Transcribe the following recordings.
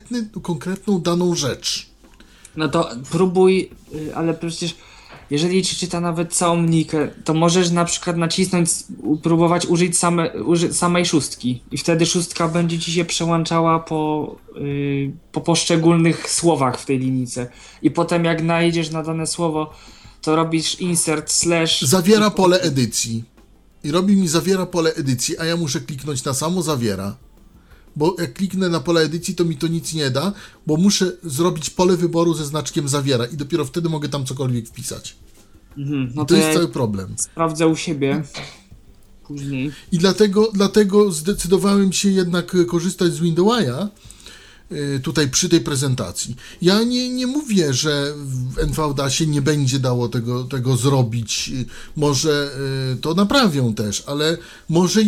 konkretną daną rzecz. No to próbuj, ale przecież jeżeli ci czyta nawet całą nikę, to możesz na przykład nacisnąć, próbować użyć samej szóstki i wtedy szóstka będzie ci się przełączała po poszczególnych słowach w tej linijce. I potem jak najdziesz na dane słowo, to robisz insert slash... Zawiera pole edycji. I robi mi zawiera pole edycji, a ja muszę kliknąć na samo zawiera. Bo jak kliknę na pole edycji, to mi to nic nie da, bo muszę zrobić pole wyboru ze znaczkiem zawiera i dopiero wtedy mogę tam cokolwiek wpisać. No to jest cały problem. Sprawdzę u siebie później. I dlatego zdecydowałem się jednak korzystać z Windowa tutaj przy tej prezentacji. Ja nie mówię, że w NVDASie nie będzie dało tego zrobić. Może to naprawią też, ale może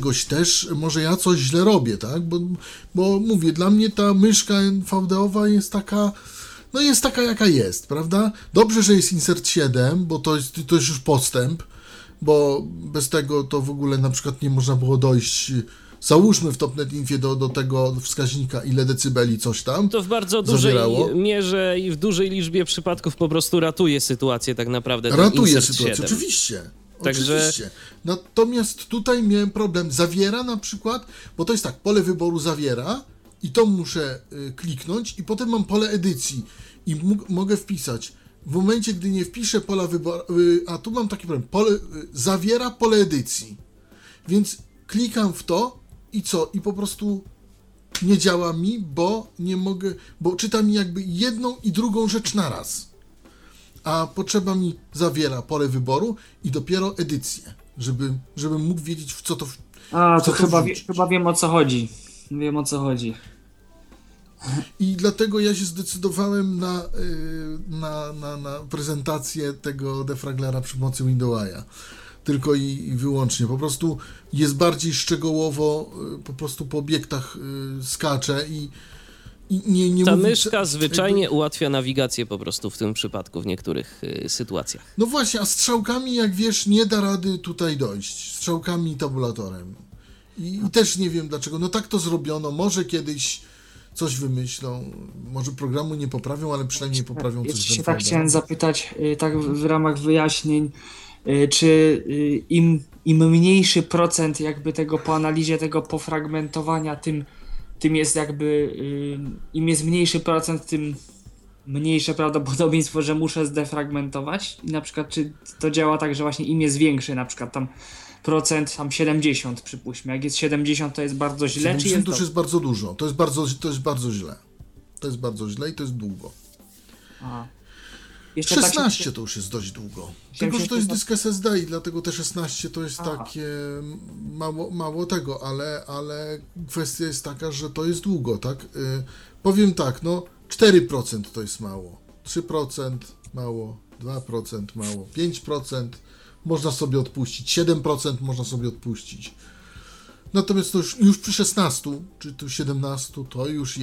ja coś źle robię, tak? Bo mówię, dla mnie ta myszka NVDA jest taka, jaka jest, prawda? Dobrze, że jest Insert 7, bo to jest już postęp, bo bez tego to w ogóle na przykład nie można było dojść. Załóżmy w Topnet Infie do tego wskaźnika, ile decybeli coś tam to w bardzo dużej mierze i w dużej liczbie przypadków po prostu ratuje sytuację tak naprawdę. Ratuje sytuację, oczywiście. Oczywiście. Natomiast tutaj miałem problem. Zawiera na przykład, bo to jest tak, pole wyboru zawiera i to muszę kliknąć i potem mam pole edycji i mogę wpisać. W momencie, gdy nie wpiszę pola wyboru, a tu mam taki problem, zawiera pole edycji. Więc klikam w to i co? I po prostu nie działa mi, bo nie mogę, bo czyta mi jakby jedną i drugą rzecz naraz. A potrzeba mi zawiera pole wyboru i dopiero edycję, żebym mógł wiedzieć, w co to chyba wiem, o co chodzi. Wiem, o co chodzi. I dlatego ja się zdecydowałem na prezentację tego defraglera przy pomocy Windowa. Tylko i wyłącznie. Po prostu jest bardziej szczegółowo, po prostu po obiektach skacze i nie ta mówi... myszka zwyczajnie ułatwia nawigację po prostu w tym przypadku w niektórych sytuacjach. No właśnie, a strzałkami, jak wiesz, nie da rady tutaj dojść. Strzałkami i tabulatorem. I też nie wiem dlaczego. No tak to zrobiono. Może kiedyś coś wymyślą. Może programu nie poprawią, ale przynajmniej poprawią coś. Ja się tak chciałem zapytać, tak w ramach wyjaśnień, czy im mniejszy procent jakby tego po analizie tego pofragmentowania, tym jest jakby, im jest mniejszy procent, tym mniejsze prawdopodobieństwo, że muszę zdefragmentować? I na przykład czy to działa tak, że właśnie im jest większy, na przykład tam procent, tam 70 przypuśćmy, jak jest 70 to jest bardzo źle, 70 czy jest to już jest bardzo dużo, to jest bardzo źle. To jest bardzo źle i to jest długo. Aha. 16 to już jest dość długo. Tylko, że to jest dysk SSD i dlatego te 16 to jest takie mało tego, ale kwestia jest taka, że to jest długo, tak? Powiem tak, 4% to jest mało, 3% mało, 2% mało, 5% można sobie odpuścić, 7% można sobie odpuścić. Natomiast to już przy 16 czy tu 17 to już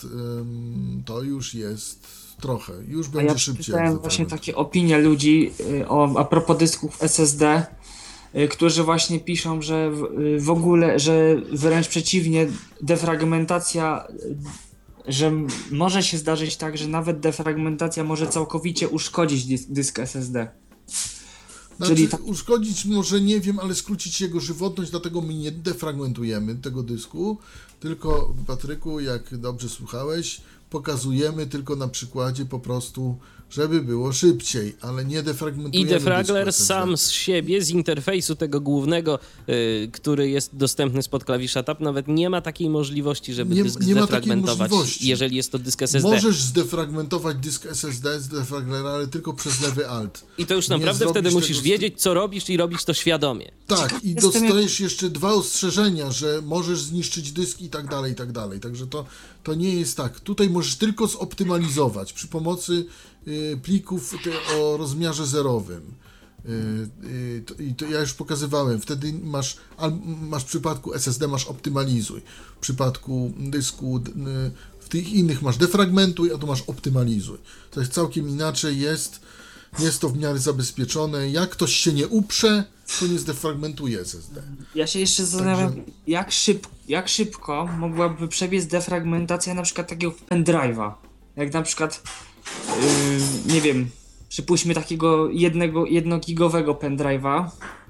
jest trochę, już będzie szybciej. Czytałem właśnie takie opinie ludzi a propos dysków SSD, którzy właśnie piszą, że w ogóle, że wręcz przeciwnie, defragmentacja, że może się zdarzyć tak, że nawet defragmentacja może całkowicie uszkodzić dysk SSD. Czyli uszkodzić może nie wiem, ale skrócić jego żywotność, dlatego my nie defragmentujemy tego dysku, tylko Patryku, jak dobrze słuchałeś, pokazujemy tylko na przykładzie po prostu, żeby było szybciej, ale nie defragmentujemy. I defragler sam z siebie, z interfejsu tego głównego, który jest dostępny spod klawisza Tab, nawet nie ma takiej możliwości, żeby dysk zdefragmentować, jeżeli jest to dysk SSD. Możesz zdefragmentować dysk SSD z defraglera, ale tylko przez lewy Alt. I to już naprawdę wtedy musisz wiedzieć, co robisz i robić to świadomie. Tak, i dostajesz jeszcze 2 ostrzeżenia, że możesz zniszczyć dysk i tak dalej, i tak dalej. Także to nie jest tak. Tutaj możesz tylko zoptymalizować przy pomocy plików o rozmiarze zerowym. I to ja już pokazywałem. Wtedy masz w przypadku SSD masz optymalizuj. W przypadku dysku w tych innych masz defragmentuj, a tu masz optymalizuj. To jest całkiem inaczej jest. jest to w miarę zabezpieczone. Jak ktoś się nie uprze, to nie zdefragmentuje SSD. Ja się jeszcze zastanawiam, jak szybko mogłaby przebiec defragmentacja na przykład takiego pendrive'a. Jak na przykład, nie wiem, przypuśćmy takiego jednogigowego pendrive'a.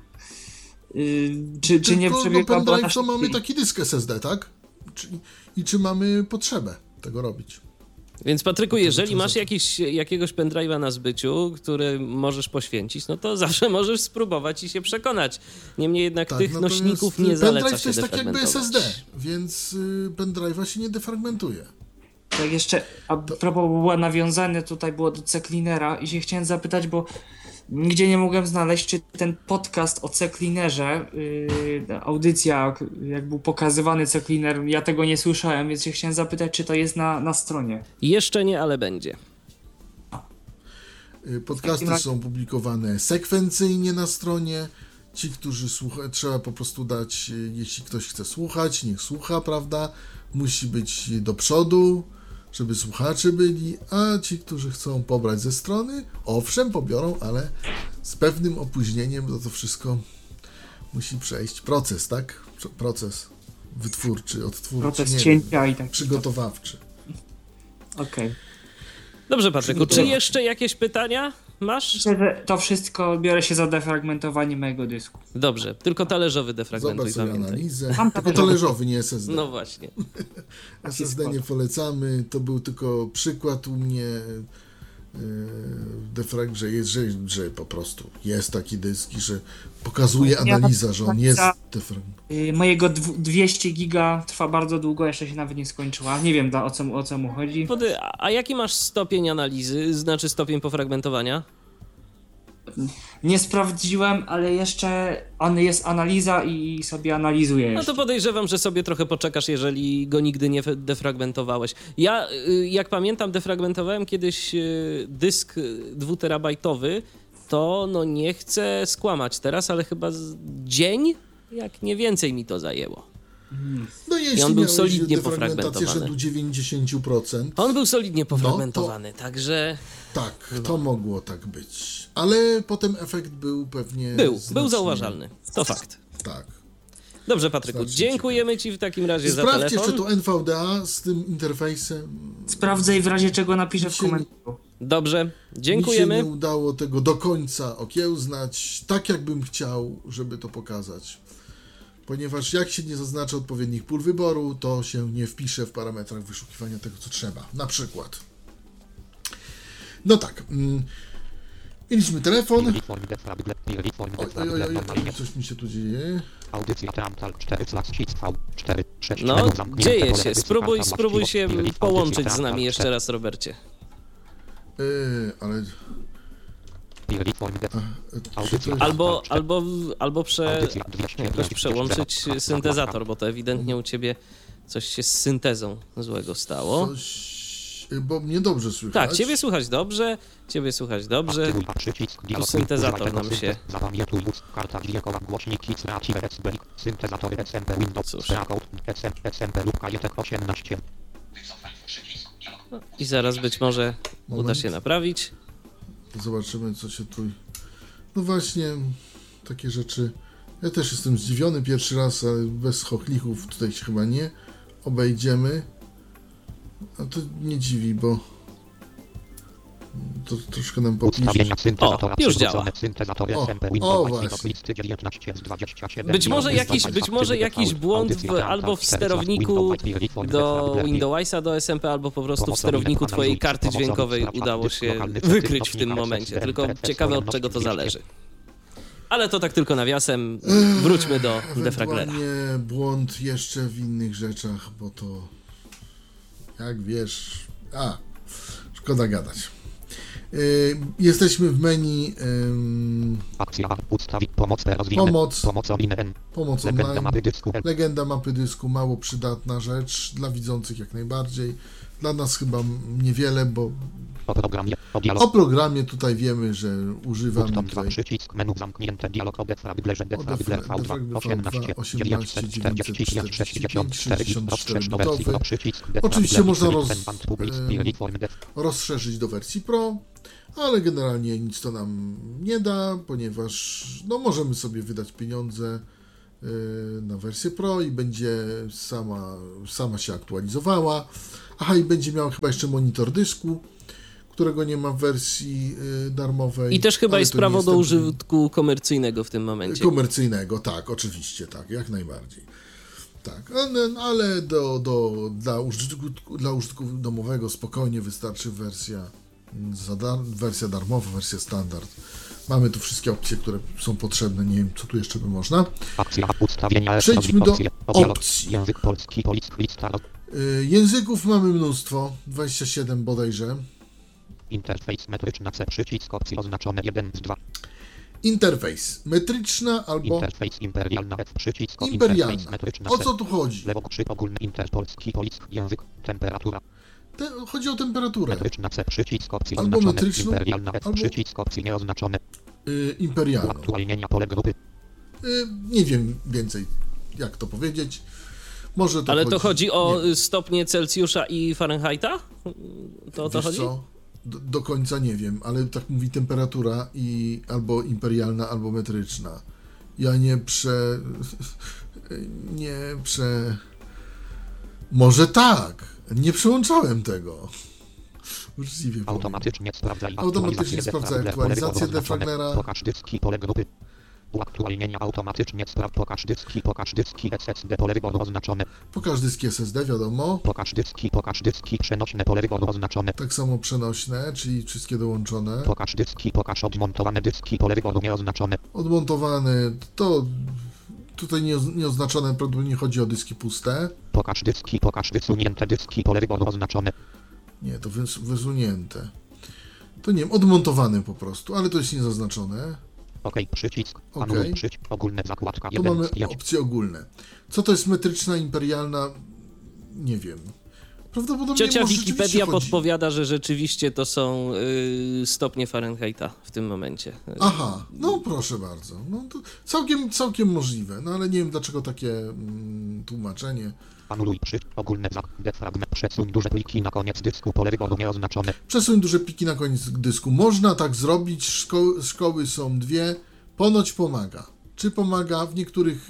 Czy nie przebiegłaby pendrive to mamy taki dysk SSD, tak? Czy mamy potrzebę tego robić? Więc Patryku, jeżeli masz jakiegoś pendrive'a na zbyciu, który możesz poświęcić, no to zawsze możesz spróbować i się przekonać. Niemniej jednak tych nośników nie zaleca się defragmentować. Pendrive to jest tak jakby SSD, więc pendrive'a się nie defragmentuje. Tak jeszcze, a propos było nawiązane tutaj było do C-Cleanera i się chciałem zapytać, bo nigdzie nie mogłem znaleźć, czy ten podcast o C-Cleanerze, audycja, jak był pokazywany C-Cleaner, ja tego nie słyszałem, więc się chciałem zapytać, czy to jest na stronie. Jeszcze nie, ale będzie. Podcasty są publikowane sekwencyjnie na stronie. Ci, którzy słuchają, trzeba po prostu dać, jeśli ktoś chce słuchać, niech słucha, prawda? Musi być do przodu, żeby słuchacze byli, a ci, którzy chcą pobrać ze strony, owszem, pobiorą, ale z pewnym opóźnieniem, bo to wszystko musi przejść proces, tak? Proces wytwórczy, odtwórczy, proces cięcia i tak. Przygotowawczy. Okej. Dobrze, Patryku, czy jeszcze jakieś pytania masz? Myślę, że to wszystko biorę się za defragmentowanie mojego dysku. Dobrze, tylko talerzowy defragmentuj, Zobacz sobie pamiętaj. analizę. Tylko talerzowy, nie SSD. No właśnie. SSD nie polecamy, to był tylko przykład u mnie, że po prostu jest taki dysk i że pokazuje analiza, że on jest defragmentowany. Mojego 200 giga trwa bardzo długo, jeszcze się nawet nie skończyła. Nie wiem o co mu chodzi. A jaki masz stopień analizy, znaczy stopień pofragmentowania? Nie sprawdziłem, ale jeszcze jest analiza i sobie analizuję jeszcze. No to podejrzewam, że sobie trochę poczekasz, jeżeli go nigdy nie defragmentowałeś. Ja, jak pamiętam, defragmentowałem kiedyś dysk 2-terabajtowy, to no nie chcę skłamać teraz, ale chyba dzień, jak nie więcej mi to zajęło. No jeśli i on był solidnie pofragmentowany. Rzędu 90%. On był solidnie pofragmentowany, także... Tak, to mogło tak być. Ale potem efekt był pewnie... Był zauważalny, to fakt. Tak. Dobrze, Patryku, dziękujemy Ci w takim razie za telefon. Sprawdź jeszcze to NVDA z tym interfejsem. Sprawdzę i w razie czego napiszę w komentarzu. Dobrze, dziękujemy. Mi się nie udało tego do końca okiełznać, tak jakbym chciał, żeby to pokazać. Ponieważ jak się nie zaznaczy odpowiednich pól wyboru, to się nie wpisze w parametrach wyszukiwania tego, co trzeba. Na przykład. No tak. Mieliśmy telefon. Oj, coś mi się tu dzieje. No, dzieje się. Spróbuj się połączyć z nami jeszcze raz, Robercie. Ale... Albo jakoś przełączyć syntezator, bo to ewidentnie u ciebie coś się z syntezą złego stało. Bo mnie dobrze słychać. Tak, ciebie słychać dobrze. Tu syntezator nam się... Cóż. I zaraz być może uda się naprawić. Zobaczymy, co się tu... No właśnie, takie rzeczy... Ja też jestem zdziwiony pierwszy raz, ale bez chochlichów tutaj się chyba nie obejdziemy. A to nie dziwi, bo to troszkę nam popisze. O, już działa. O właśnie. Być może jakiś błąd albo w sterowniku do Windowsa, do SMP, albo po prostu w sterowniku twojej karty dźwiękowej udało się wykryć w tym momencie. Tylko ciekawe, od czego to zależy. Ale to tak tylko nawiasem. Wróćmy do defraglera. Błąd jeszcze w innych rzeczach, bo to... Jak wiesz... szkoda gadać. Jesteśmy w menu akcja, ustawić pomoc online, legenda mapy dysku, mało przydatna rzecz, dla widzących jak najbardziej, dla nas chyba niewiele, bo o programie tutaj wiemy, że używamy tutaj przycisk menu zamknięte dialog o defraglerze V2 18 Oczywiście można rozszerzyć do wersji Pro. ale generalnie nic to nam nie da, ponieważ no, możemy sobie wydać pieniądze na wersję Pro i będzie sama się aktualizowała. Aha, i będzie miał chyba jeszcze monitor dysku, którego nie ma w wersji darmowej. I też chyba jest prawo do niestety użytku komercyjnego w tym momencie. komercyjnego, tak, oczywiście, tak, jak najbardziej. Tak, ale dla użytku domowego spokojnie wystarczy wersja darmowa, wersja standard. Mamy tu wszystkie opcje, które są potrzebne. Nie wiem, co tu jeszcze by można. Przejdźmy do opcji. Język polski, lista. Języków mamy mnóstwo, 27 bodajże. Interfejs metryczna C, przycisk opcji oznaczone 1 z 2. Interfejs metryczna albo Interfejs imperialna F, przycisk imperialna. interfejs metryczna O C. co tu chodzi? Lewo krzyk ogólny interpolski, język, temperatura. Chodzi o temperaturę. Metryczna C, przycisk opcji Albo oznaczone. metryczną, Imperialna F, albo przycisk opcji nieoznaczone. Imperialną. Uaktualnienia pole grupy. Nie wiem więcej, jak to powiedzieć. Może to Ale chodzi, to chodzi o nie, stopnie Celsjusza i Fahrenheita? To o to wiesz chodzi? co? Do końca nie wiem, ale tak mówi temperatura i albo imperialna, albo metryczna. Ja Może tak. Nie przełączałem tego. Uczciwie powiem. Automatycznie sprawdzaj aktualizację defraglera. Pokaż dyski, pole grupy. Uaktualnienia automatycznie pokaż dyski SSD, pole wyboru oznaczone. Pokaż dyski SSD, wiadomo. Pokaż dyski, przenośne, pole wyboru oznaczone. Tak samo przenośne, czyli wszystkie dołączone. Pokaż odmontowane dyski, pole wyboru nieoznaczone. Odmontowane, to tutaj nieoznaczone, prawdopodobnie chodzi o dyski puste. Pokaż wysunięte dyski, pole wyboru oznaczone. Nie, to wysunięte. To nie wiem, odmontowane po prostu, ale to jest niezaznaczone. OK, przycisk, Okej. ogólne zakładka Tu 1 mamy z 5. opcje ogólne. Co to jest metryczna, imperialna? Nie wiem. Prawdopodobnie Ciocia może Wikipedia rzeczywiście chodzi. podpowiada, że rzeczywiście to są stopnie Fahrenheita w tym momencie. Aha, no proszę bardzo. No to całkiem możliwe, no ale nie wiem dlaczego takie tłumaczenie. Anuluj ogólne defragment, przesuń duże pliki na koniec dysku, pole wyboru nieoznaczone. Przesuń duże pliki na koniec dysku. Można tak zrobić, szkoły są dwie. Ponoć pomaga. Czy pomaga? W niektórych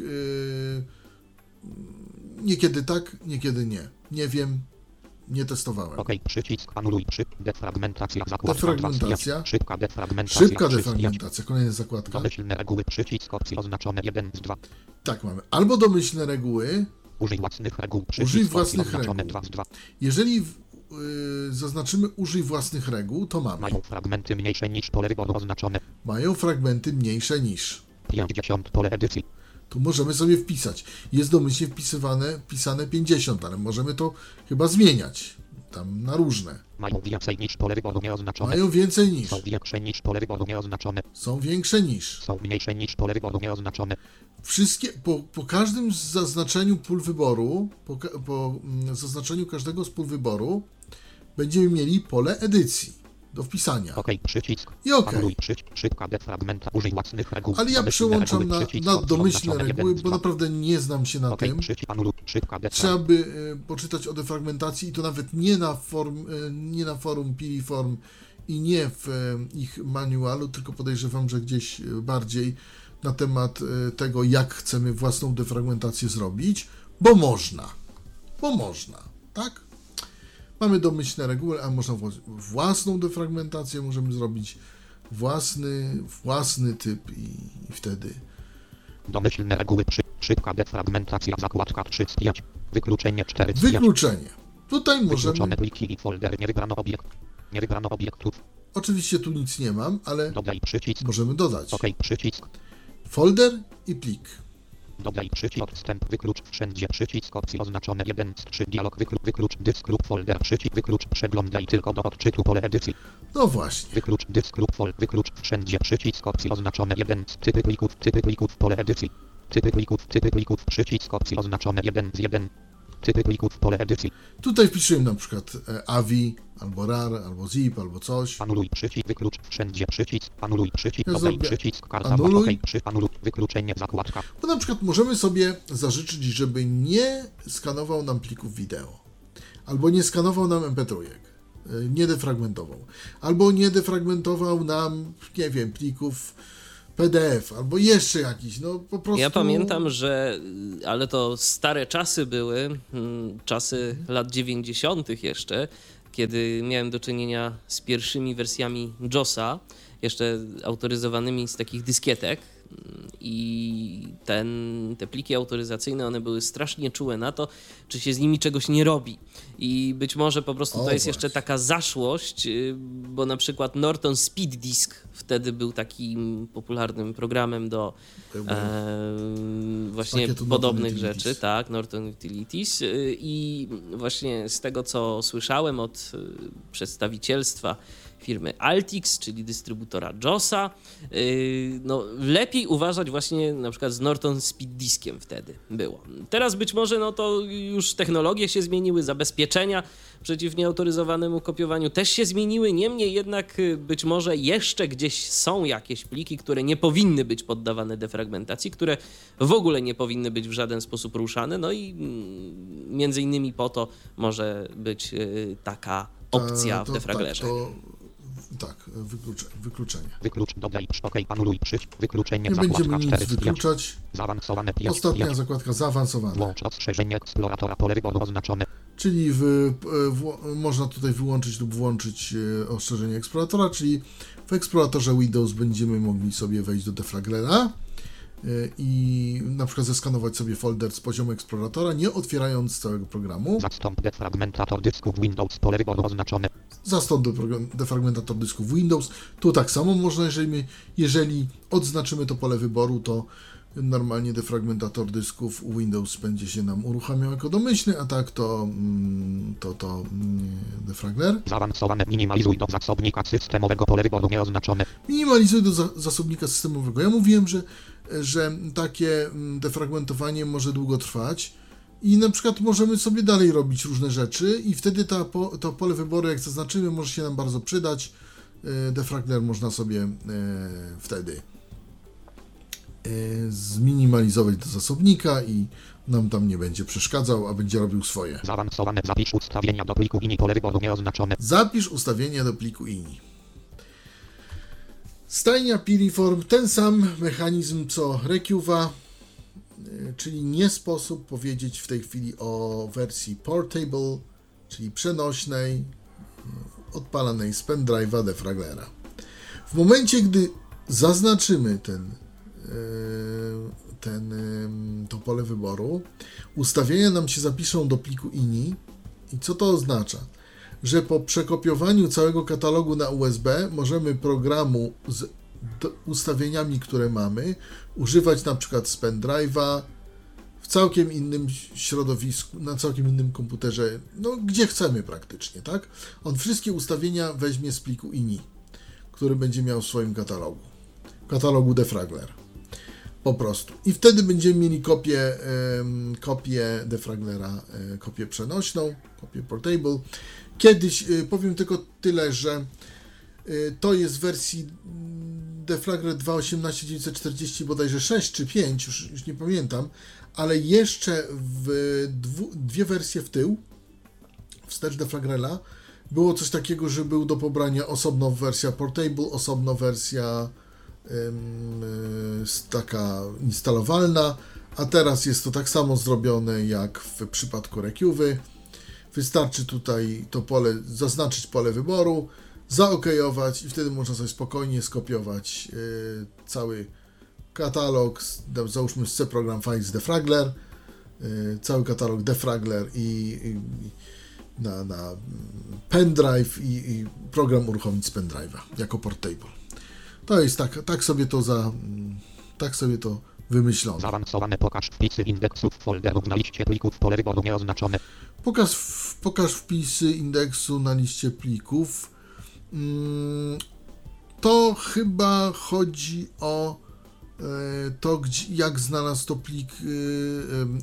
niekiedy tak, niekiedy nie. Nie wiem, nie testowałem. OK, przycisk, anuluj, defragmentacja, zakładka Defragmentacja. Szybka defragmentacja. Szybka defragmentacja, kolejna zakładka. Domyślne reguły, przycisk opcji oznaczone 1 z 2. Tak mamy. Albo domyślne reguły. Użyj własnych reguł, Użyj przycisk własnych opcji oznaczone reguł. 2 z 2. Jeżeli zaznaczymy użyj własnych reguł, to mamy. Mają fragmenty mniejsze niż pole wyboru oznaczone. Mają fragmenty mniejsze niż. 50 pole edycji. Tu możemy sobie wpisać. Jest domyślnie wpisane 50, ale możemy to chyba zmieniać. Tam na różne. Mają więcej niż pole wyboru nieoznaczone. Mają więcej niż. Są większe niż pole wyboru nieoznaczone. Są większe niż. Są mniejsze niż pole wyboru nieoznaczone. Wszystkie, po każdym zaznaczeniu pól wyboru, po zaznaczeniu każdego z pól wyboru, będziemy mieli pole edycji do wpisania. OK, przycisk. I OK. Anuluj, szybka defragmenta, użyj własnych reguł. Ale ja Domyślne przełączam reguły, na przycisk opcji domyślne oznaczone reguły, 1 z bo 2. naprawdę nie znam się na OK, tym. przycisk, anuluj, szybka Trzeba by poczytać o defragmentacji i to nawet nie na forum Piriform i nie w ich manualu, tylko podejrzewam, że gdzieś bardziej na temat tego, jak chcemy własną defragmentację zrobić, bo można, tak? Mamy domyślne reguły, a można własną defragmentację, możemy zrobić własny typ i wtedy... Domyślne reguły, szybka defragmentacja, zakładka 3 z 5. Wykluczenie 4 z 5. Wykluczenie. Tutaj możemy... Wykluczone pliki i folder, nie wybrano obiektów. Oczywiście tu nic nie mam, ale Dodaj przycisk. możemy dodać. OK, przycisk. Folder i plik. Dodaj przycisk odstęp, wyklucz wszędzie, przycisk opcji oznaczone 1 z 3, dialog, wyklucz dysk lub folder, przycisk, wyklucz, przeglądaj tylko do odczytu pole edycji. No właśnie. Wyklucz dysk lub folder, wyklucz wszędzie, przycisk opcji oznaczone 1 z typy plików, pole edycji. Typy plików, przycisk opcji oznaczone 1 z 1. Typy plików, pole edycji. Tutaj wpisuję na przykład AVI, albo RAR, albo ZIP, albo coś. Anuluj przycisk, wyklucz wszędzie, przycisk, anuluj przycisk, Ja dodaj zrobię przycisk, karta, anuluj. anuluj, wykluczenie, zakładka. Bo na przykład możemy sobie zażyczyć, żeby nie skanował nam plików wideo. Albo nie skanował nam MP3. nie defragmentował. Albo nie defragmentował nam, nie wiem, plików PDF, albo jeszcze jakiś, no po prostu... Ja pamiętam, że, ale to stare czasy były, czasy lat 90. jeszcze, kiedy miałem do czynienia z pierwszymi wersjami JOSa, jeszcze autoryzowanymi z takich dyskietek, i te pliki autoryzacyjne, one były strasznie czułe na to, czy się z nimi czegoś nie robi. I być może po prostu to jest jeszcze taka zaszłość, bo na przykład Norton Speed Disk wtedy był takim popularnym programem do właśnie podobnych rzeczy, tak, Norton Utilities. I właśnie z tego, co słyszałem od przedstawicielstwa firmy Altix, czyli dystrybutora JOSa, no lepiej uważać właśnie na przykład z Norton Speed Diskiem wtedy było. Teraz być może no to już technologie się zmieniły, zabezpieczenia przeciw nieautoryzowanemu kopiowaniu też się zmieniły, niemniej jednak być może jeszcze gdzieś są jakieś pliki, które nie powinny być poddawane defragmentacji, które w ogóle nie powinny być w żaden sposób ruszane, no i między innymi po to może być taka opcja w defraglerze. Tak, wykluczenie. Wyklucz, dodaj, okej, anuluj, przyć, wykluczenie, nie zakładka będziemy nic 4, wykluczać. Zaawansowane Ostatnia zakładka zaawansowane. Włącz rozszerzenie eksploratora, pole wyboru oznaczone. Czyli można tutaj wyłączyć lub włączyć rozszerzenie eksploratora, czyli w eksploratorze Windows będziemy mogli sobie wejść do defraglera i na przykład zeskanować sobie folder z poziomu eksploratora, nie otwierając całego programu. Zastąp defragmentator dysków Windows, pole wyboru oznaczone. Zastąp defragmentator dysków Windows. Tu tak samo można, jeżeli odznaczymy to pole wyboru, to normalnie defragmentator dysków Windows będzie się nam uruchamiał jako domyślny, a tak to defragler. Zaawansowane, minimalizuj do zasobnika systemowego, pole wyboru nieoznaczone. Minimalizuj do zasobnika systemowego. Ja mówiłem, że takie defragmentowanie może długo trwać i na przykład możemy sobie dalej robić różne rzeczy i wtedy to pole wyboru, jak zaznaczymy, może się nam bardzo przydać. Defragler można sobie wtedy zminimalizować do zasobnika i nam tam nie będzie przeszkadzał, a będzie robił swoje. Zaawansowane, zapisz ustawienia do pliku INI, pole wyboru nieoznaczone. Zapisz ustawienia do pliku INI. Stajnia Piriform, ten sam mechanizm co Recuva, czyli nie sposób powiedzieć w tej chwili o wersji portable, czyli przenośnej, odpalanej z pendrive'a defraglera. W momencie, gdy zaznaczymy to pole wyboru, ustawienia nam się zapiszą do pliku INI i co to oznacza? Że po przekopiowaniu całego katalogu na USB możemy programu z ustawieniami, które mamy, używać na przykład z pendrive'a w całkiem innym środowisku, na całkiem innym komputerze, no gdzie chcemy praktycznie, tak? On wszystkie ustawienia weźmie z pliku INI, który będzie miał w swoim katalogu defragler. Po prostu. I wtedy będziemy mieli kopię defraglera, kopię przenośną, kopię portable. Kiedyś, powiem tylko tyle, że to jest w wersji defragler 2.18.940 bodajże 6 czy 5, już nie pamiętam, ale jeszcze dwie wersje w tył, wstecz defragrela, było coś takiego, że był do pobrania osobno wersja portable, osobno wersja taka instalowalna, a teraz jest to tak samo zrobione jak w przypadku Recuvy. Wystarczy tutaj to pole, zaznaczyć pole wyboru, zaokejować i wtedy można sobie spokojnie skopiować cały katalog, załóżmy C Program Files Defragler, cały katalog Defragler i na pendrive i program uruchomić z pendrive'a jako portable. To jest tak sobie to wymyślono. Zaawansowane, pokaż wpisy indeksów folderów na liście plików, pole wyboru nieoznaczone. Pokaż wpisy indeksu na liście plików. To chyba chodzi o to, jak znalazł to plik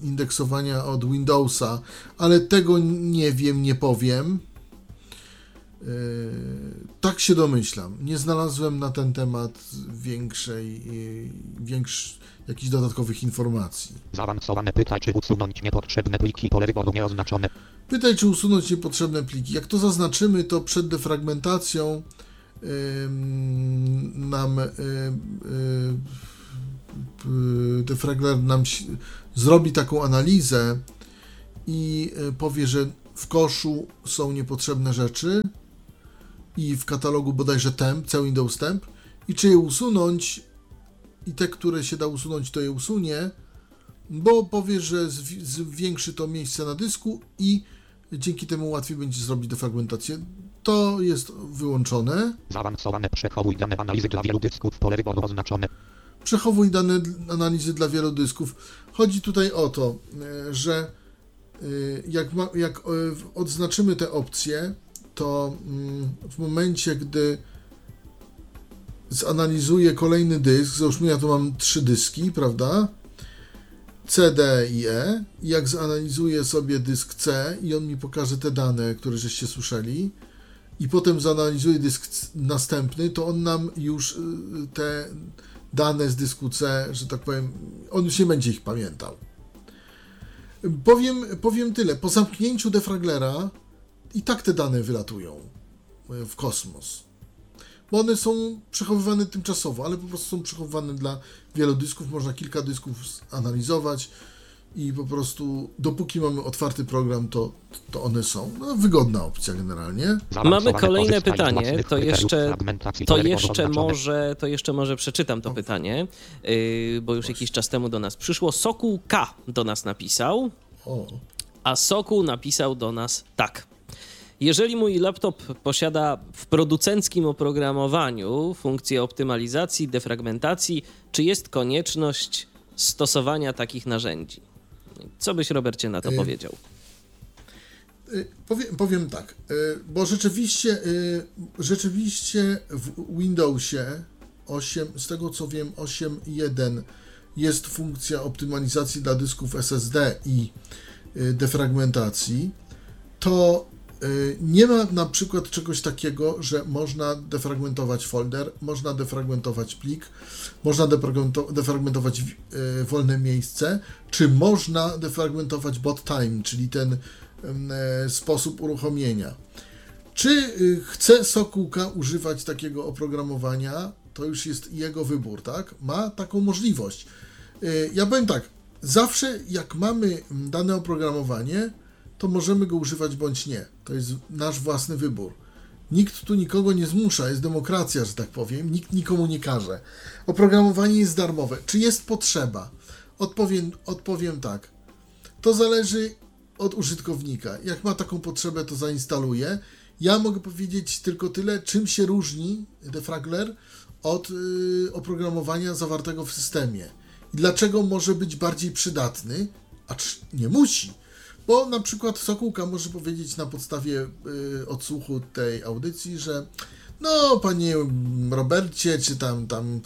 indeksowania od Windowsa, ale tego nie wiem, nie powiem. Tak się domyślam. Nie znalazłem na ten temat jakichś dodatkowych informacji. Zaawansowane pytaj, czy usunąć niepotrzebne pliki pole wyboru nieoznaczone. Pytaj, czy usunąć niepotrzebne pliki. Jak to zaznaczymy, to przed defragmentacją defragler nam zrobi taką analizę i powie, że w koszu są niepotrzebne rzeczy i w katalogu bodajże temp, cały Windows temp, i czy je usunąć, i te, które się da usunąć, to je usunie, bo powie, że zwiększy to miejsce na dysku i dzięki temu łatwiej będzie zrobić defragmentację. To jest wyłączone. Zaawansowane przechowuj dane analizy dla wielu dysków, pole wyboru oznaczone. Przechowuj dane analizy dla wielu dysków. Chodzi tutaj o to, że jak odznaczymy te opcje, to w momencie, gdy zanalizuję kolejny dysk, załóżmy, ja tu mam 3 dyski, prawda? C, D i E. I jak zanalizuję sobie dysk C i on mi pokaże te dane, które żeście słyszeli, i potem zanalizuje dysk następny, to on nam już te dane z dysku C, że tak powiem, on już nie będzie ich pamiętał. Powiem tyle. Po zamknięciu defraglera i tak te dane wylatują w kosmos. Bo one są przechowywane tymczasowo, ale po prostu są przechowywane dla wielu dysków. Można kilka dysków analizować i po prostu dopóki mamy otwarty program, to one są. No, wygodna opcja generalnie. Mamy kolejne pytanie, to jeszcze może przeczytam to pytanie, bo już jakiś czas temu do nas przyszło. Sokół K do nas napisał, a Sokół napisał do nas tak. Jeżeli mój laptop posiada w producenckim oprogramowaniu funkcję optymalizacji, defragmentacji, czy jest konieczność stosowania takich narzędzi? Co byś, Robercie, na to powiedział? Powiem tak, bo rzeczywiście w Windowsie 8, z tego co wiem, 8.1 jest funkcja optymalizacji dla dysków SSD i defragmentacji, to nie ma na przykład czegoś takiego, że można defragmentować folder, można defragmentować plik, można defragmentować wolne miejsce, czy można defragmentować bot time, czyli ten sposób uruchomienia. Czy chce Sokółka używać takiego oprogramowania, to już jest jego wybór, tak? Ma taką możliwość. Ja powiem tak, zawsze jak mamy dane oprogramowanie, to możemy go używać bądź nie. To jest nasz własny wybór. Nikt tu nikogo nie zmusza, jest demokracja, że tak powiem, nikt nikomu nie każe. Oprogramowanie jest darmowe. Czy jest potrzeba? Odpowiem tak. To zależy od użytkownika. Jak ma taką potrzebę, to zainstaluje. Ja mogę powiedzieć tylko tyle, czym się różni defragler od oprogramowania zawartego w systemie. I dlaczego może być bardziej przydatny, acz nie musi. Bo na przykład Sokółka może powiedzieć na podstawie odsłuchu tej audycji, że no, panie Robercie, czy tam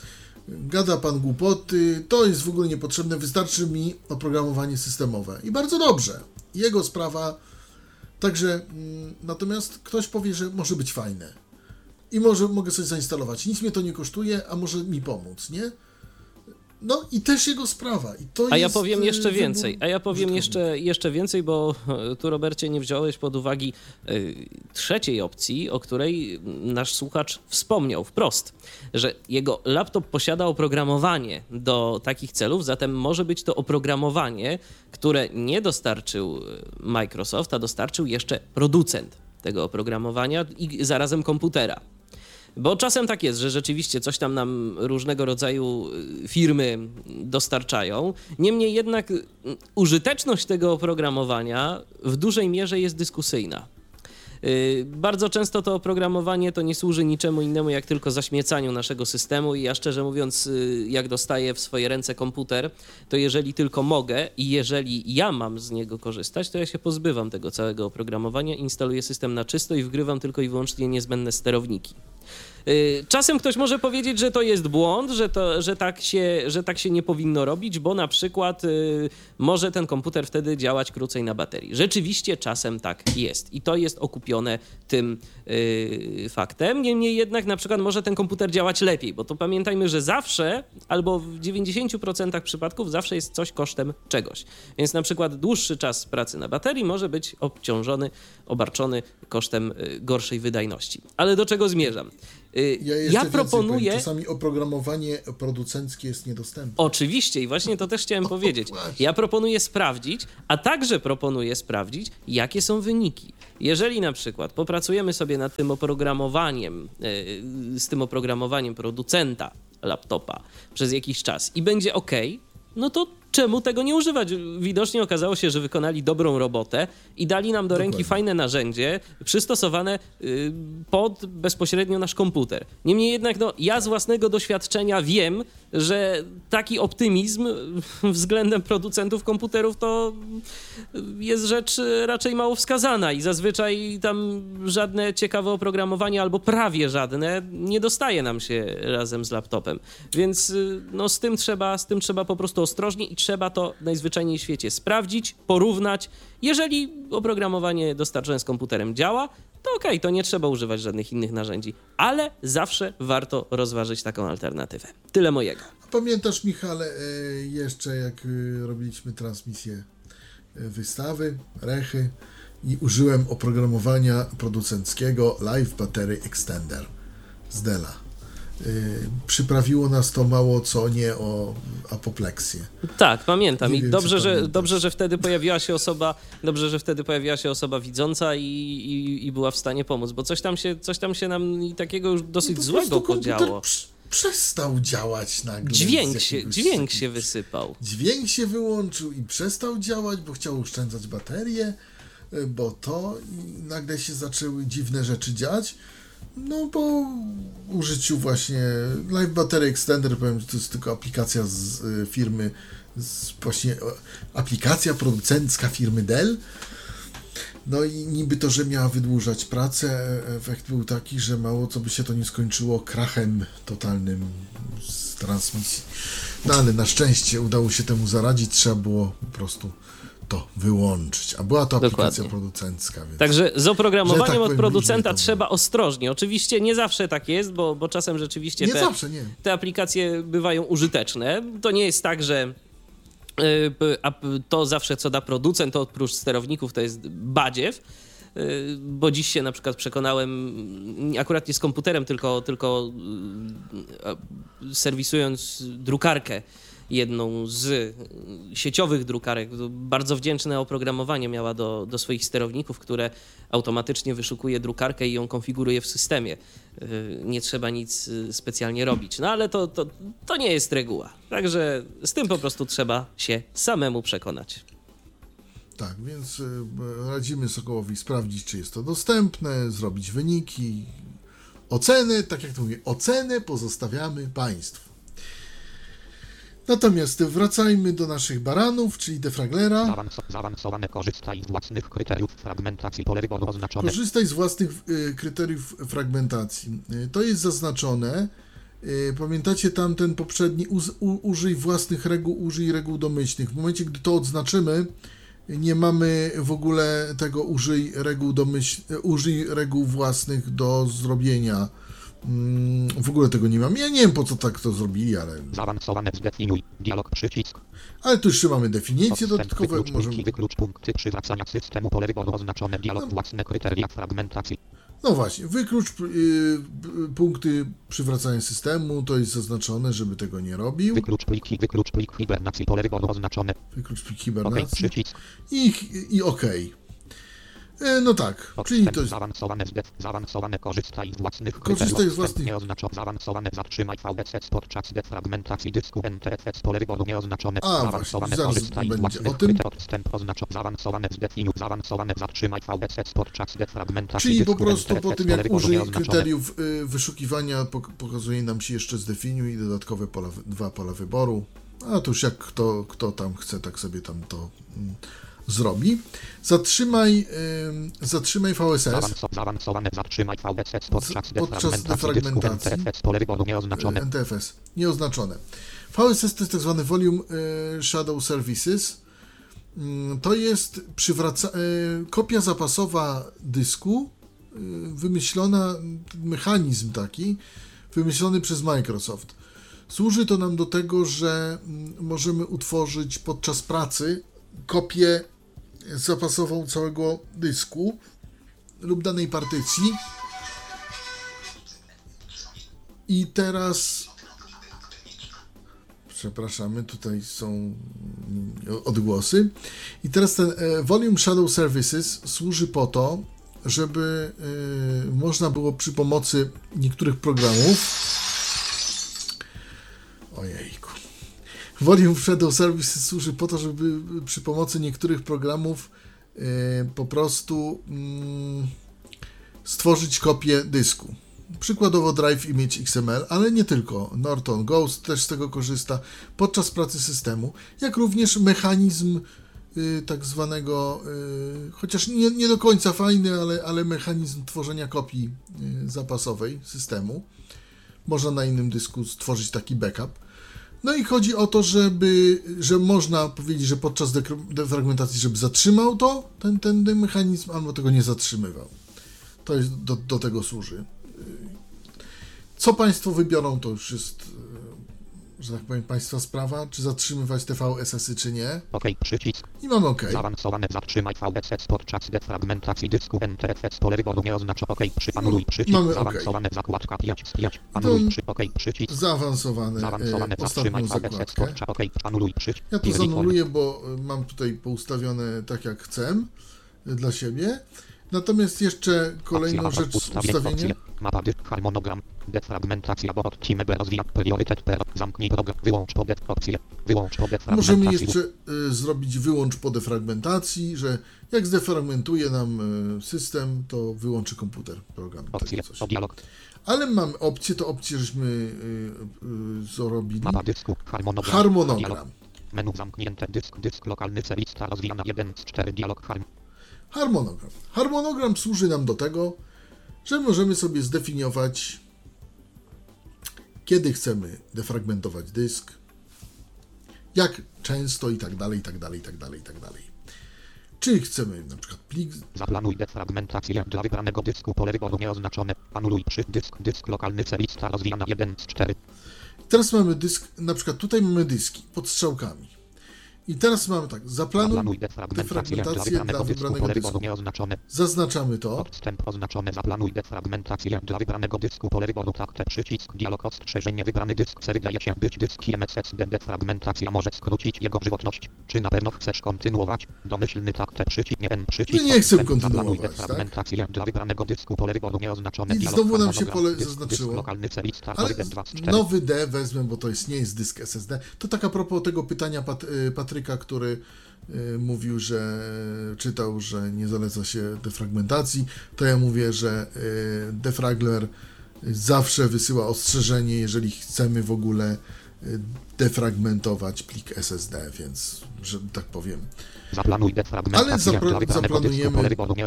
gada pan głupoty, to jest w ogóle niepotrzebne, wystarczy mi oprogramowanie systemowe. I bardzo dobrze. Jego sprawa. Także natomiast ktoś powie, że może być fajne. I mogę coś zainstalować. Nic mnie to nie kosztuje, a może mi pomóc, nie? No i też jego sprawa. I to ja powiem jeszcze więcej. Jeszcze więcej, bo tu, Robercie, nie wziąłeś pod uwagę trzeciej opcji, o której nasz słuchacz wspomniał wprost, że jego laptop posiada oprogramowanie do takich celów, zatem może być to oprogramowanie, które nie dostarczył Microsoft, a dostarczył jeszcze producent tego oprogramowania i zarazem komputera. Bo czasem tak jest, że rzeczywiście coś tam nam różnego rodzaju firmy dostarczają. Niemniej jednak użyteczność tego oprogramowania w dużej mierze jest dyskusyjna. Bardzo często to oprogramowanie to nie służy niczemu innemu, jak tylko zaśmiecaniu naszego systemu i ja szczerze mówiąc, jak dostaję w swoje ręce komputer, to jeżeli tylko mogę i jeżeli ja mam z niego korzystać, to ja się pozbywam tego całego oprogramowania, instaluję system na czysto i wgrywam tylko i wyłącznie niezbędne sterowniki. Czasem ktoś może powiedzieć, że to jest błąd, że tak się nie powinno robić, bo na przykład może ten komputer wtedy działać krócej na baterii. Rzeczywiście czasem tak jest i to jest okupione tym faktem. Niemniej jednak na przykład może ten komputer działać lepiej, bo to pamiętajmy, że zawsze albo w 90% przypadków zawsze jest coś kosztem czegoś. Więc na przykład dłuższy czas pracy na baterii może być obarczony kosztem gorszej wydajności. Ale do czego zmierzam? Ja proponuję... Powiem, czasami oprogramowanie producenckie jest niedostępne. Oczywiście i właśnie to też chciałem powiedzieć. Ja proponuję sprawdzić, a także proponuję sprawdzić, jakie są wyniki. Jeżeli na przykład popracujemy sobie nad tym oprogramowaniem, z tym oprogramowaniem producenta laptopa przez jakiś czas i będzie OK, no to czemu tego nie używać? Widocznie okazało się, że wykonali dobrą robotę i dali nam do ręki fajne narzędzie przystosowane bezpośrednio nasz komputer. Niemniej jednak ja z własnego doświadczenia wiem, że taki optymizm względem producentów komputerów to jest rzecz raczej mało wskazana i zazwyczaj tam żadne ciekawe oprogramowanie albo prawie żadne nie dostaje nam się razem z laptopem. Więc z tym trzeba po prostu ostrożnie i trzeba to najzwyczajniej w świecie sprawdzić, porównać. Jeżeli oprogramowanie dostarczone z komputerem działa, to okej, to nie trzeba używać żadnych innych narzędzi, ale zawsze warto rozważyć taką alternatywę. Tyle mojego. Pamiętasz, Michale, jeszcze jak robiliśmy transmisję wystawy, Rechy i użyłem oprogramowania producenckiego Live Battery Extender z Della. Przyprawiło nas to mało co nie o apopleksję. Tak, pamiętam. I dobrze, że wtedy pojawiła się osoba widząca i była w stanie pomóc, bo coś tam się nam takiego już dosyć złego podziało. Przestał działać nagle. Dźwięk się wysypał. Dźwięk się wyłączył i przestał działać, bo chciał oszczędzać baterię, i nagle się zaczęły dziwne rzeczy dziać. No po użyciu właśnie Live Battery Extender, powiem, że to jest tylko aplikacja z firmy, właśnie aplikacja producencka firmy Dell. No i niby to, że miała wydłużać pracę, efekt był taki, że mało co by się to nie skończyło krachem totalnym z transmisji. No ale na szczęście udało się temu zaradzić, trzeba było po prostu to wyłączyć, a była to aplikacja producencka. Więc także z oprogramowaniem od producenta trzeba ostrożnie. Oczywiście nie zawsze tak jest, bo czasem rzeczywiście te aplikacje bywają użyteczne. To nie jest tak, że to zawsze co da producent, to oprócz sterowników to jest badziew, bo dziś się na przykład przekonałem, akurat nie z komputerem, tylko serwisując drukarkę, jedną z sieciowych drukarek, bardzo wdzięczne oprogramowanie miała do swoich sterowników, które automatycznie wyszukuje drukarkę i ją konfiguruje w systemie. Nie trzeba nic specjalnie robić. No ale to nie jest reguła. Także z tym po prostu trzeba się samemu przekonać. Tak, więc radzimy Sokołowi sprawdzić, czy jest to dostępne, zrobić wyniki, oceny, tak jak to mówię, ocenę pozostawiamy Państwu. Natomiast wracajmy do naszych baranów, czyli defraglera. Zaawansowane korzystaj z własnych kryteriów fragmentacji pole wyboru oznaczone. Korzystaj z własnych kryteriów fragmentacji. To jest zaznaczone. Pamiętacie tamten poprzedni, użyj własnych reguł, użyj reguł domyślnych. W momencie, gdy to odznaczymy, nie mamy w ogóle tego użyj reguł własnych do zrobienia. W ogóle tego nie mam. Ja nie wiem, po co tak to zrobili, ale... Zaawansowane zdefiniuj. Dialog przycisk. Ale tu jeszcze mamy definicje dodatkowe. Wyklucz punkty przywracania systemu pole wyboru oznaczone. Dialog własne kryteria fragmentacji. No właśnie, wyklucz punkty przywracania systemu, to jest zaznaczone, żeby tego nie robił. Wyklucz plik hibernacji, pole wyboru oznaczone. Wyklucz plik hibernacji. OK, przycisk. I OK. No tak, czyli to jest... Zaawansowane korzystaj z własnych Korzystaj z własnych... Zaawansowane zatrzymaj VSS podczas defragmentacji dysku NTFS pole wyboru nieoznaczone. Zaawansowane korzystaj z własnych kryteriów. Zaawansowane zatrzymaj VSS podczas defragmentacji czyli dysku po prostu NTFS, po tym jak użyj kryteriów wyszukiwania pokazuje nam się jeszcze zdefiniuj i dodatkowe dwa pola wyboru. A to już jak kto tam chce, tak sobie tam to zrobi. Zatrzymaj VSS Zaawansowane zatrzymaj VSS podczas defragmentacji. Pole wyboru nieoznaczone. NTFS, nieoznaczone. VSS to jest tak zwany Volume Shadow Services. To jest kopia zapasowa dysku, wymyślona, mechanizm taki, wymyślony przez Microsoft. Służy to nam do tego, że możemy utworzyć podczas pracy kopię zapasową całego dysku lub danej partycji. I teraz przepraszamy, tutaj są odgłosy. I teraz ten Volume Shadow Services służy po to, żeby można było przy pomocy niektórych programów Volume Shadow Services służy po to, żeby przy pomocy niektórych programów po prostu stworzyć kopię dysku. Przykładowo Drive Image XML, ale nie tylko. Norton Ghost też z tego korzysta podczas pracy systemu, jak również mechanizm tak zwanego, chociaż nie do końca fajny, ale mechanizm tworzenia kopii zapasowej systemu. Można na innym dysku stworzyć taki backup. No i chodzi o to, że można powiedzieć, że podczas defragmentacji, żeby zatrzymał to, ten mechanizm, albo tego nie zatrzymywał. To jest do tego służy. Co Państwo wybiorą, to już jest, że tak powiem, Państwa sprawa, czy zatrzymywać te VSS-y, czy nie. OK, przycisk. I mamy OK. Zaawansowane zatrzymaj VSS podczas defragmentacji dysku NTFS, pole wyboru nie oznacza OK, anuluj przycisk. Mamy Zaawansowane OK. zakładka 5 anuluj OK, przycisk. Zaawansowane ostatnią zakładkę. OK, anuluj przycisk. Ja to zanuluję, bo mam tutaj poustawione tak jak chcę dla siebie. Natomiast jeszcze kolejną rzecz z ustawienia. Mapa dysk, harmonogram, defragmentacja, bo odcimy rozwijam priorytet, zamknij program, wyłącz po opcję, wyłącz po defragmentacji. Możemy jeszcze zrobić wyłącz po defragmentacji, że jak zdefragmentuje nam system, to wyłączy komputer, program. Opcję, dialog. Ale mamy opcję, to opcję żeśmy zrobili. Mapa dysku, harmonogram. Menu zamknięte, dysk lokalny, lista rozwijana 1 z 4, dialog Harmonogram. Harmonogram służy nam do tego, że możemy sobie zdefiniować, kiedy chcemy defragmentować dysk, jak często i tak dalej, i tak dalej, i tak dalej, i tak dalej. Czy chcemy na przykład plik... Zaplanuj defragmentację dla wybranego dysku, pole wyboru nieoznaczone. Anuluj dysk lokalny, lista rozwijana 1 z 4. Teraz mamy dysk, na przykład tutaj mamy dyski pod strzałkami. I teraz mamy tak, zaplanuj defragmentację dla wybranego dysku. Zaznaczamy to. Odstęp oznaczone, zaplanuj defragmentację dla wybranego dysku, pole wyboru, takte, przycisk, dialog, ostrzeżenie, wybrany dysk, wydaje się być dyskiem SSD, defragmentacja może skrócić jego żywotność. Czy na pewno chcesz kontynuować? Domyślny takte, przycisk, nie N, przycisk. Nie chcę kontynuować, defragmentację tak? dla wybranego dysku, pole wyboru nieoznaczone. I znowu nam się pole zaznaczyło. Lokalny lista, ale nowy D wezmę, bo to nie jest dysk SSD. To tak a propos tego pytania Patryka, który mówił, że czytał, że nie zaleca się defragmentacji, to ja mówię, że defragler zawsze wysyła ostrzeżenie, jeżeli chcemy w ogóle defragmentować plik SSD, więc, że tak powiem. Zaplanuj defragmentację. Ale zaplanujemy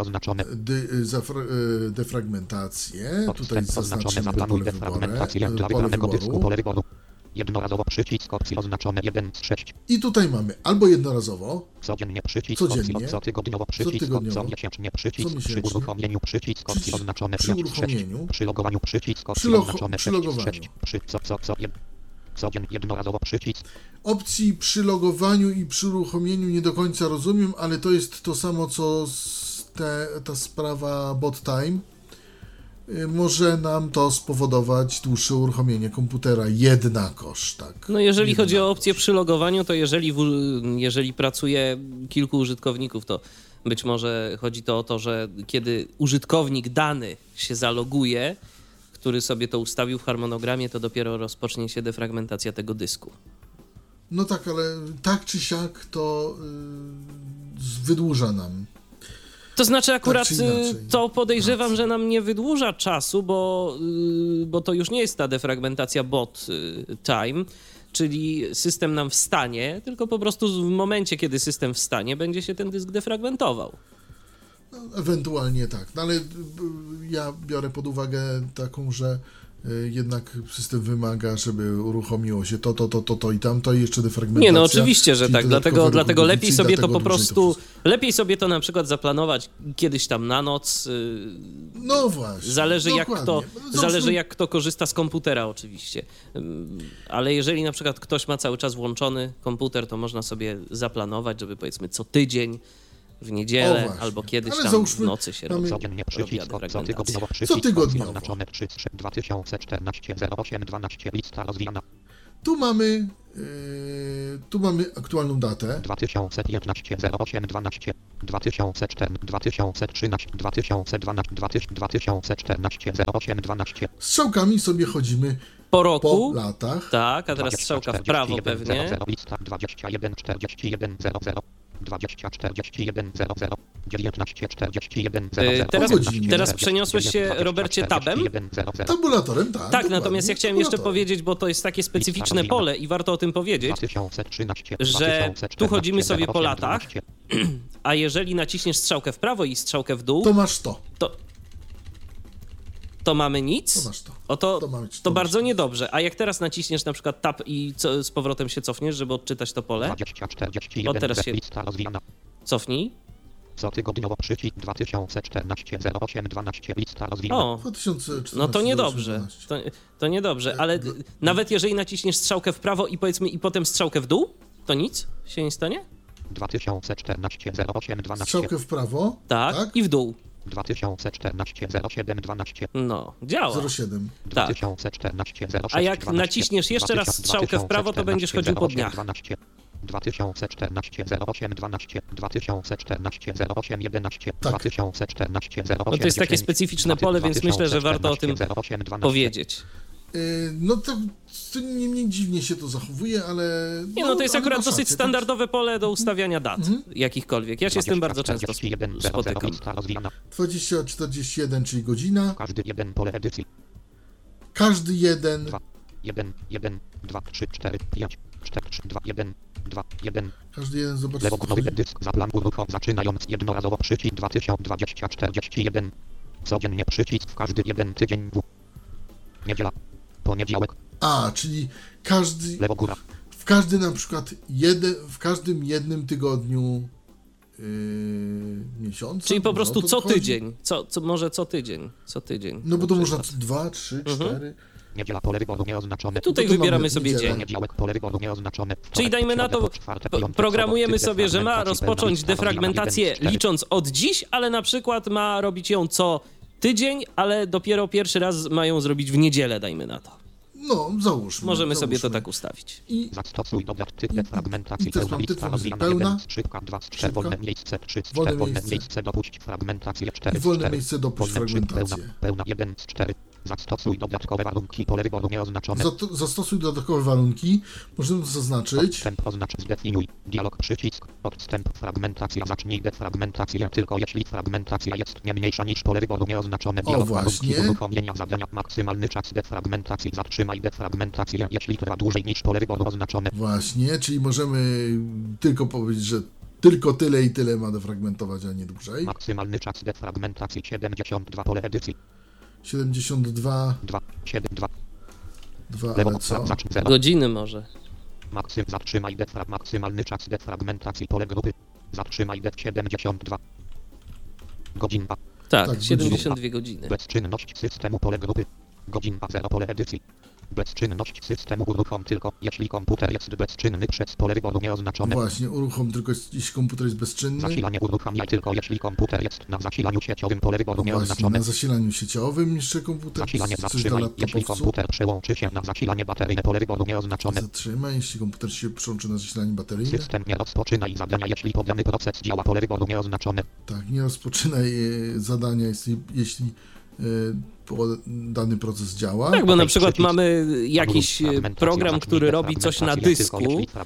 defragmentację. Tutaj zaznaczymy pole wyboru. Jednorazowo przycisk opcji oznaczone 1 z 6. I tutaj mamy albo jednorazowo, codziennie przycisk codziennie, opcji, cotygodniowo przycisk comiesięcznie przycisk przy uruchomieniu przycisk opcji oznaczone 5 z 6. Przy logowaniu przycisk opcji oznaczone 6 z 6. Codziennie jednorazowo przycisk. Opcji przy logowaniu i przy uruchomieniu nie do końca rozumiem, ale to jest to samo co ta sprawa bot time. Może nam to spowodować dłuższe uruchomienie komputera jednakoż, tak. No jeżeli chodzi o opcję przy logowaniu, to jeżeli pracuje kilku użytkowników, to być może chodzi to o to, że kiedy użytkownik dany się zaloguje, który sobie to ustawił w harmonogramie, to dopiero rozpocznie się defragmentacja tego dysku. No tak, ale tak czy siak to wydłuża nam. To znaczy akurat to podejrzewam, że nam nie wydłuża czasu, bo to już nie jest ta defragmentacja bot time, czyli system nam wstanie, tylko po prostu w momencie, kiedy system wstanie, będzie się ten dysk defragmentował. No, ewentualnie tak, no ale ja biorę pod uwagę taką, że jednak system wymaga, żeby uruchomiło się to i tamto i jeszcze defragmentacja. Nie, no oczywiście, że tak, dlatego lepiej sobie to po prostu, to lepiej sobie to na przykład zaplanować kiedyś tam na noc. No właśnie. Zależy jak kto korzysta z komputera oczywiście. Ale jeżeli na przykład ktoś ma cały czas włączony komputer, to można sobie zaplanować, żeby powiedzmy co tydzień w niedzielę albo kiedyś ale tam załóżmy, w nocy się robi. Codziennie przycisk, cotygodniowo. Oznaczone 2014 08 12 lista rozwijana. Tu mamy aktualną datę. 2011 08 12 2004 2013 2012 2014 08 12. Strzałkami sobie chodzimy Po roku, po latach. tak, a teraz strzałka w prawo pewnie. 00, lista 21 41 00 20 41 00 19 41 00. Teraz przeniosłeś się, Robercie, tabem? Tabulatorem, tak. Tak, natomiast ja chciałem jeszcze powiedzieć, bo to jest takie specyficzne pole i warto o tym powiedzieć, 2013, że tu chodzimy sobie po latach, a jeżeli naciśniesz strzałkę w prawo i strzałkę w dół, to masz to. To mamy nic? To masz to. To bardzo niedobrze. A jak teraz naciśniesz na przykład tab i z powrotem się cofniesz, żeby odczytać to pole? 20 41 teraz się lista rozwijana. cofnij. Cotygodniowo przycisk 2014 08 12 lista rozwijana. O, 2014, no to niedobrze. 2012. To niedobrze, ale nawet jeżeli naciśniesz strzałkę w prawo i powiedzmy i potem strzałkę w dół, to nic się nie stanie? 2014 08 12. Strzałkę w prawo. Tak, i w dół. 2014 07 12. No, działa. 07. Tak. 2014 06 A jak 12. naciśniesz jeszcze raz strzałkę w prawo, to będziesz chodził po dniach. 12. 2014 08 12 2014 08 11 Tak. 2014 08 No to jest takie specyficzne pole, więc myślę, że warto o tym 08 12. powiedzieć. No to nie mniej dziwnie się to zachowuje, ale... Nie, no to jest ale akurat masz dosyć rację, standardowe pole do ustawiania dat jakichkolwiek. Ja się z tym bardzo często spotykam. 20, 41, czyli godzina. Każdy jeden pole edycji. Każdy jeden. 2, 1, 1, 2, 3, 4, 5, 4, 3, 2, 1, 2, 1. Każdy jeden, zobacz. Lewogłowy dysk zaplan uruchom zaczynając jednorazowo przycisk 2020 41. Codziennie przycisk w każdy jeden tydzień w. Niedziela. Poniedziałek. A, czyli każdy... Lewogóra. W każdym na przykład w każdym jednym tygodniu miesiąca. Czyli po prostu co chodzi? tydzień. Może co tydzień. No bo to na można przykład. 2, 3, 4. Niedziela pole wyboru nieoznaczone. Tutaj No to wybieramy mamy sobie niedzielę. dzień. Poniedziałek pole wyboru nieoznaczone. Czyli dajmy na to, programujemy sobie, że ma rozpocząć defragmentację licząc od dziś, ale na przykład ma robić ją co tydzień, ale dopiero pierwszy raz mają zrobić w niedzielę, dajmy na to. No, załóżmy. Możemy sobie to tak ustawić. I Zastosuj dodatki defragmentacji i też pełna mam lista typ rozwijana pełna. 1, strzybka 2, Szybka. wolne miejsce 3, Wolne wolne miejsce. miejsce dopuść fragmentację 4, I wolne 4. miejsce dopuść Wolne przycisk fragmentację. pełna 1 z 4. Zastosuj dodatkowe warunki pole wyboru nieoznaczone. Zastosuj dodatkowe warunki. Możemy to zaznaczyć. Odstęp oznacz zdefiniuj. Dialog przycisk. Odstęp fragmentacja. Zacznij defragmentację tylko jeśli fragmentacja jest nie mniejsza niż pole wyboru nieoznaczone. Dialog warunki właśnie. uruchomienia zadania. Maksymalny czas defragmentacji. Zatrzymaj defragmentację jeśli trwa dłużej niż pole wyboru oznaczone. Właśnie, czyli możemy tylko powiedzieć, że tylko tyle i tyle ma defragmentować, a nie dłużej. Maksymalny czas defragmentacji 72 pole edycji. 72, 2, 7, 2. 2, Lewo ale co? zacznij 0. Godziny może. Zatrzymaj maksymalny czas defragmentacji pole grupy. Zatrzymaj 72. Godzina. Tak, Tak, 72 godziny. Bezczynność systemu pole grupy. Godzina 0 pole edycji. Bezczynność systemu uruchom tylko jeśli komputer jest bezczynny przez pole wyboru nieoznaczone. Właśnie, uruchom tylko jeśli komputer jest bezczynny. Zasilanie uruchamiaj tylko jeśli komputer jest na zasilaniu sieciowym pole wyboru Właśnie, nieoznaczone. na zasilaniu sieciowym jeszcze komputer. Zasilanie Coś dla zatrzymaj, jeśli laptopowców. komputer przełączy się na zasilanie bateryjne pole wyboru nieoznaczone. Zatrzymaj, jeśli komputer się przyłączy na zasilanie bateryjne. System nie rozpoczynaj zadania, jeśli podany proces działa pole wyboru nieoznaczone. Tak, nie rozpoczynaj zadania, jeśli dany proces działa. Tak, bo na przykład mamy jakiś program, który robi coś na dysku,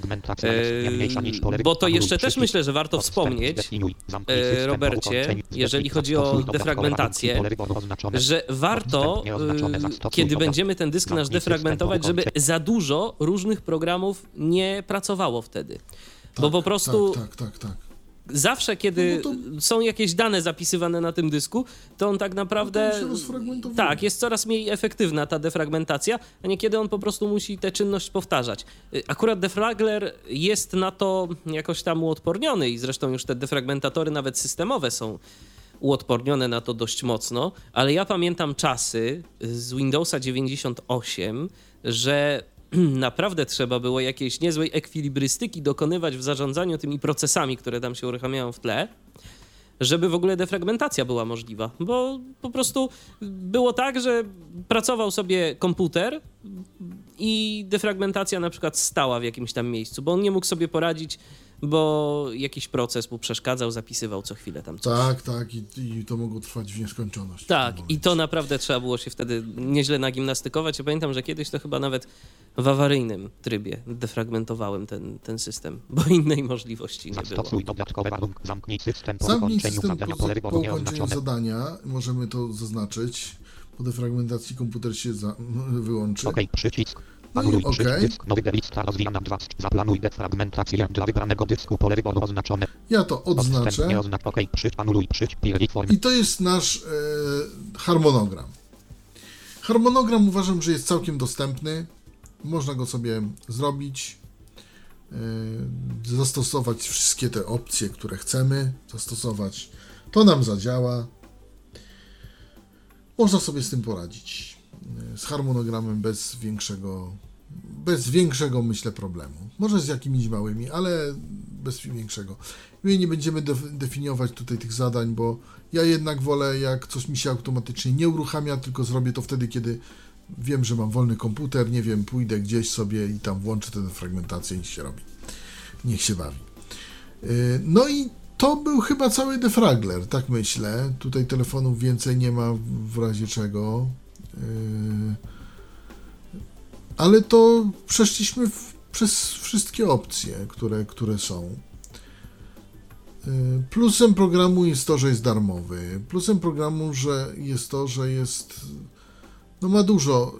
bo to jeszcze też myślę, że warto wspomnieć, Robercie, jeżeli chodzi o defragmentację, że warto, kiedy będziemy ten dysk nasz defragmentować, żeby za dużo różnych programów nie pracowało wtedy. Bo po prostu Tak. zawsze, kiedy są jakieś dane zapisywane na tym dysku, to on tak naprawdę się rozfragmentowuje. tak, jest coraz mniej efektywna ta defragmentacja, a niekiedy on po prostu musi tę czynność powtarzać. Akurat defragler jest na to jakoś tam uodporniony i zresztą już te defragmentatory nawet systemowe są uodpornione na to dość mocno, ale ja pamiętam czasy z Windowsa 98, że naprawdę trzeba było jakiejś niezłej ekwilibrystyki dokonywać w zarządzaniu tymi procesami, które tam się uruchamiają w tle, żeby w ogóle defragmentacja była możliwa. Bo po prostu było tak, że pracował sobie komputer i defragmentacja na przykład stała w jakimś tam miejscu, bo on nie mógł sobie poradzić, bo jakiś proces mu przeszkadzał, zapisywał co chwilę tam coś. Tak, i to mogło trwać w nieskończoność. Tak, i to naprawdę trzeba było się wtedy nieźle nagimnastykować. Ja pamiętam, że kiedyś to chyba nawet w awaryjnym trybie defragmentowałem ten system, bo innej możliwości nie było. Zamknij system po ukończeniu zadania, możemy to zaznaczyć. Po defragmentacji komputer się wyłączy. OK, przycisk. Anuluj dysk, nowy lista rozwijana 2. Zaplanuj defragmentację dla wybranego dysku, pole wyboru oznaczone. Ja to odznaczę. OK, anuluj, I to jest nasz harmonogram. Harmonogram uważam, że jest całkiem dostępny. Można go sobie zrobić, zastosować wszystkie te opcje, które chcemy zastosować. To nam zadziała. Można sobie z tym poradzić. Z harmonogramem bez większego, myślę, problemu. Może z jakimiś małymi, ale bez większego. My nie będziemy definiować tutaj tych zadań, bo ja jednak wolę, jak coś mi się automatycznie nie uruchamia, tylko zrobię to wtedy, kiedy wiem, że mam wolny komputer, nie wiem, pójdę gdzieś sobie i tam włączę tę fragmentację i się robi. Niech się bawi. No i to był chyba cały defragler, tak myślę. Tutaj telefonów więcej nie ma w razie czego. Ale to przeszliśmy przez wszystkie opcje, które są. Plusem programu jest to, że jest darmowy. Plusem programu jest to, że ma dużo,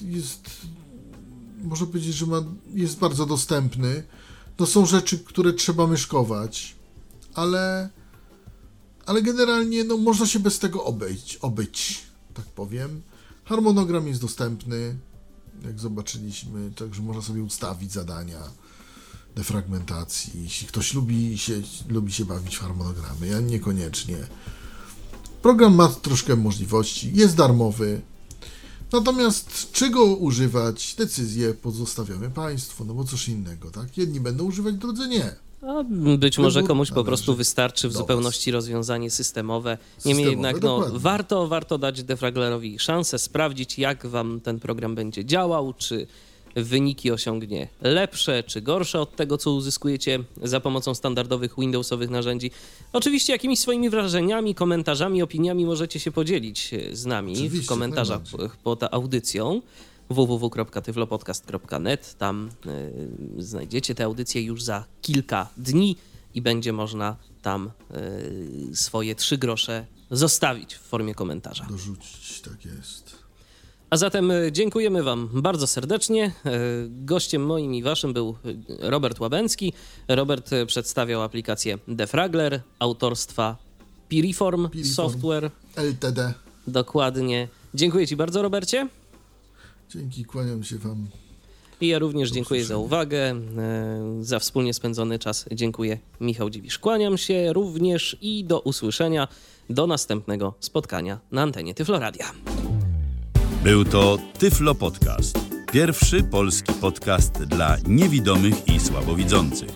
można powiedzieć, że jest bardzo dostępny. To są rzeczy, które trzeba myszkować, ale generalnie można się bez tego obyć, tak powiem. Harmonogram jest dostępny, jak zobaczyliśmy, także można sobie ustawić zadania defragmentacji. Jeśli ktoś lubi się bawić w harmonogramy, ja niekoniecznie. Program ma troszkę możliwości, jest darmowy, natomiast czego używać, decyzje pozostawiamy Państwu, bo cóż innego, tak? Jedni będą używać, drudzy nie. A być może komuś po prostu wystarczy w zupełności rozwiązanie systemowe. Niemniej jednak warto dać defraglerowi szansę, sprawdzić, jak wam ten program będzie działał, czy wyniki osiągnie lepsze czy gorsze od tego, co uzyskujecie za pomocą standardowych Windowsowych narzędzi. Oczywiście jakimiś swoimi wrażeniami, komentarzami, opiniami możecie się podzielić z nami w komentarzach pod audycją www.tyflopodcast.net. Tam znajdziecie te audycje już za kilka dni i będzie można tam swoje 3 grosze zostawić w formie komentarza. Dorzucić, tak jest. A zatem dziękujemy wam bardzo serdecznie. Gościem moim i waszym był Robert Łabęcki. Robert przedstawiał aplikację Defragler autorstwa Piriform Software LTD. Dokładnie. Dziękuję ci bardzo, Robercie. Dzięki, kłaniam się wam. I ja również dziękuję za uwagę, za wspólnie spędzony czas. Dziękuję, Michał Dziwisz. Kłaniam się również i do usłyszenia, do następnego spotkania na antenie Tyflo Radia. Był to Tyflo Podcast. Pierwszy polski podcast dla niewidomych i słabowidzących.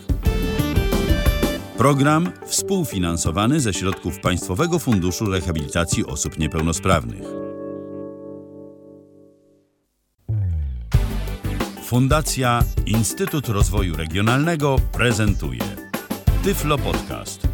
Program współfinansowany ze środków Państwowego Funduszu Rehabilitacji Osób Niepełnosprawnych. Fundacja Instytut Rozwoju Regionalnego prezentuje Tyflo Podcast.